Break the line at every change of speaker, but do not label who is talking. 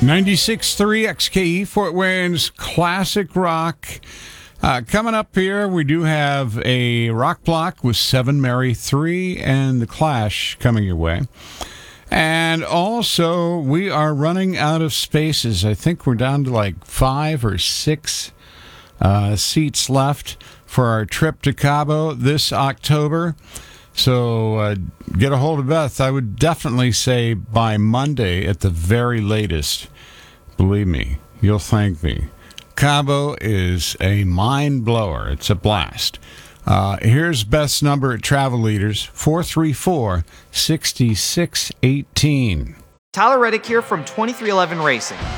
96.3 XKE Fort Wayne's Classic Rock. Coming up here, we do have a rock block with Seven Mary 3 and The Clash coming your way. And also, we are running out of spaces. I think we're down to like 5 or 6 seats left for our trip to Cabo this October. So get a hold of Beth. I would definitely say by Monday at the very latest. Believe me, you'll thank me. Cabo is a mind blower. It's a blast. Here's Beth's number at Travel Leaders, 434-6618.
Tyler Reddick here from 2311 Racing.